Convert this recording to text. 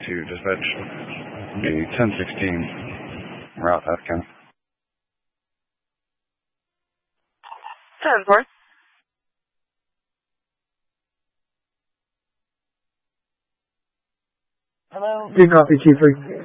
to dispatch the 1016 route Afghan. 10-4. Hello. Good copy, Chief.